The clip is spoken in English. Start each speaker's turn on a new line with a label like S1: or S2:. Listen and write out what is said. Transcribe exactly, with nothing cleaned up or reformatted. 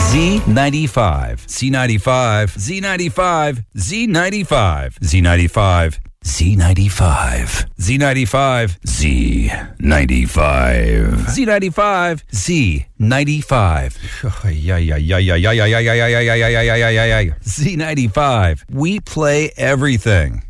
S1: Z ninety-five, Z ninety-five, Z ninety-five, Z ninety-five, Z ninety-five, Z ninety-five, Z ninety-five, Z ninety-five, Z ninety-five, Z ninety-five. Yeah, yeah, yeah, yeah, yeah, yeah, yeah, yeah, yeah, yeah, yeah, yeah, yeah, yeah, yeah. Z ninety-five. We play everything.